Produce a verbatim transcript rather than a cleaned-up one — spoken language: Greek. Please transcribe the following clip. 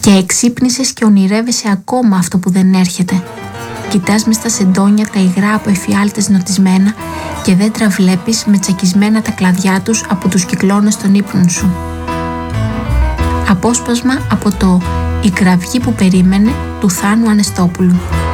Και εξύπνησες και ονειρεύεσαι ακόμα αυτό που δεν έρχεται. Κοιτάς μες στα σεντόνια τα υγρά από εφιάλτες νοτισμένα και δέντρα βλέπεις με τσακισμένα τα κλαδιά τους από τους κυκλώνες των ύπνων σου. Απόσπασμα από το «Η κραυγή που περίμενε» του Θάνου Ανεστόπουλου.